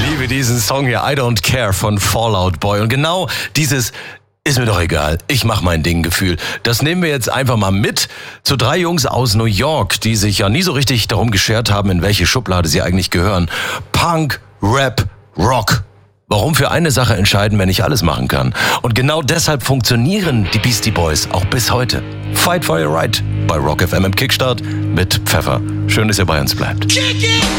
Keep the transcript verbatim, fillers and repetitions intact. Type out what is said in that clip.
liebe diesen Song hier, I Don't Care von Fall Out Boy. Und genau dieses ist mir doch egal, ich mach mein Ding Gefühl. Das nehmen wir jetzt einfach mal mit zu drei Jungs aus New York, die sich ja nie so richtig darum geschert haben, in welche Schublade sie eigentlich gehören. Punk, Rap, Rock. Warum für eine Sache entscheiden, wenn ich alles machen kann? Und genau deshalb funktionieren die Beastie Boys auch bis heute. Fight for your right bei Rock F M im Kickstart mit Pfeffer. Schön, dass ihr bei uns bleibt. Kick it!